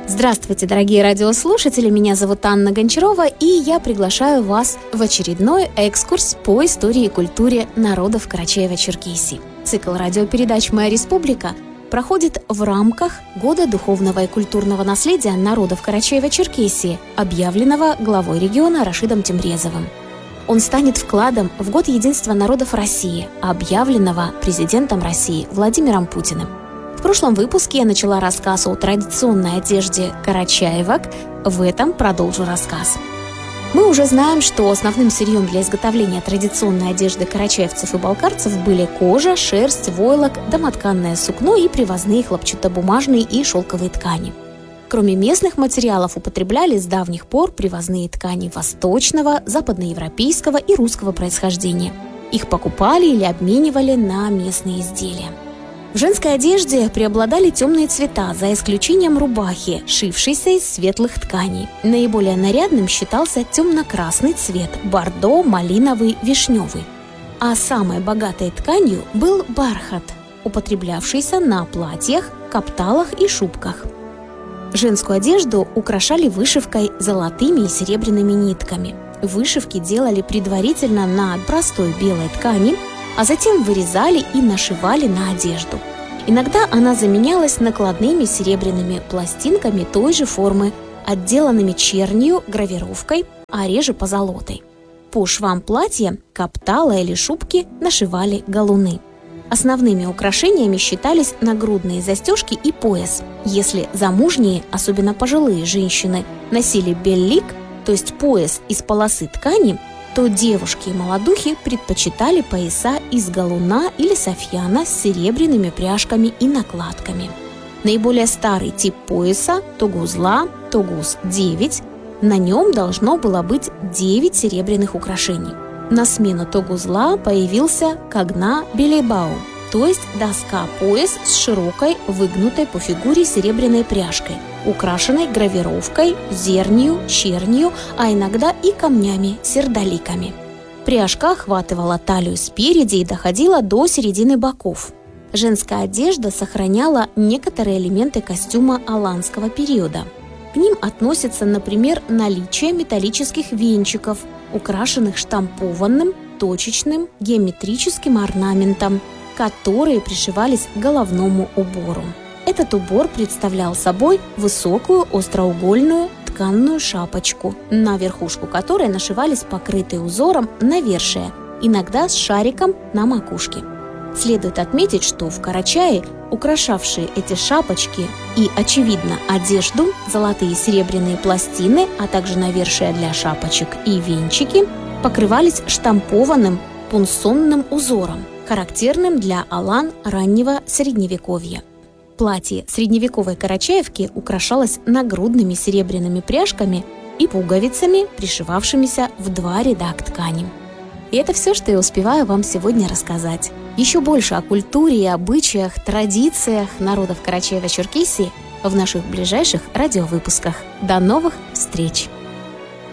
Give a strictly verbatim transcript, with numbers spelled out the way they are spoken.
Здравствуйте, дорогие радиослушатели, меня зовут Анна Гончарова, и я приглашаю вас в очередной экскурс по истории и культуре народов Карачаево-Черкесии. Цикл радиопередач «Моя республика» проходит в рамках Года духовного и культурного наследия народов Карачаево-Черкесии, объявленного главой региона Рашидом Темрезовым. Он станет вкладом в Год единства народов России, объявленного президентом России Владимиром Путиным. В прошлом выпуске я начала рассказ о традиционной одежде карачаевок, в этом продолжу рассказ. Мы уже знаем, что основным сырьем для изготовления традиционной одежды карачаевцев и балкарцев были кожа, шерсть, войлок, домотканное сукно и привозные хлопчатобумажные и шелковые ткани. Кроме местных материалов употребляли с давних пор привозные ткани восточного, западноевропейского и русского происхождения. Их покупали или обменивали на местные изделия. В женской одежде преобладали темные цвета, за исключением рубахи, шившейся из светлых тканей. Наиболее нарядным считался темно-красный цвет – бордо, малиновый, вишневый. А самой богатой тканью был бархат, употреблявшийся на платьях, капталах и шубках. Женскую одежду украшали вышивкой золотыми и серебряными нитками. Вышивки делали предварительно на простой белой ткани, а затем вырезали и нашивали на одежду. Иногда она заменялась накладными серебряными пластинками той же формы, отделанными чернью, гравировкой, а реже позолотой. По швам платья, каптала или шубки нашивали галуны. Основными украшениями считались нагрудные застежки и пояс. Если замужние, особенно пожилые женщины, носили беллик, то есть пояс из полосы ткани, то девушки и молодухи предпочитали пояса из галуна или софьяна с серебряными пряжками и накладками. Наиболее старый тип пояса – тогузла, тогуз девять. На нем должно было быть девять серебряных украшений. На смену тогузла появился кагна белейбау, то есть доска-пояс с широкой, выгнутой по фигуре серебряной пряжкой, украшенной гравировкой, зернью, чернью, а иногда и камнями-сердоликами. Пряжка охватывала талию спереди и доходила до середины боков. Женская одежда сохраняла некоторые элементы костюма аланского периода. К ним относятся, например, наличие металлических венчиков, украшенных штампованным, точечным, геометрическим орнаментом, которые пришивались к головному убору. Этот убор представлял собой высокую остроугольную тканную шапочку, на верхушку которой нашивались покрытые узором навершия, иногда с шариком на макушке. Следует отметить, что в Карачае украшавшие эти шапочки и, очевидно, одежду, золотые и серебряные пластины, а также навершия для шапочек и венчики покрывались штампованным пунсонным узором, характерным для алан раннего средневековья. Платье средневековой карачаевки украшалось нагрудными серебряными пряжками и пуговицами, пришивавшимися в два ряда к ткани. И это все, что я успеваю вам сегодня рассказать. Еще больше о культуре и обычаях, традициях народов Карачаево-Черкесии в наших ближайших радиовыпусках. До новых встреч!